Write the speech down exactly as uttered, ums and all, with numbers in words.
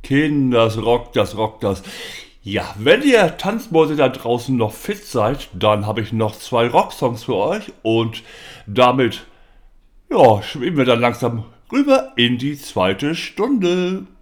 Kinders, rockt das, rockt das. Ja, wenn ihr Tanzmäuse da draußen noch fit seid, dann habe ich noch zwei Rocksongs für euch und damit, ja, schweben wir dann langsam rüber in die zweite Stunde.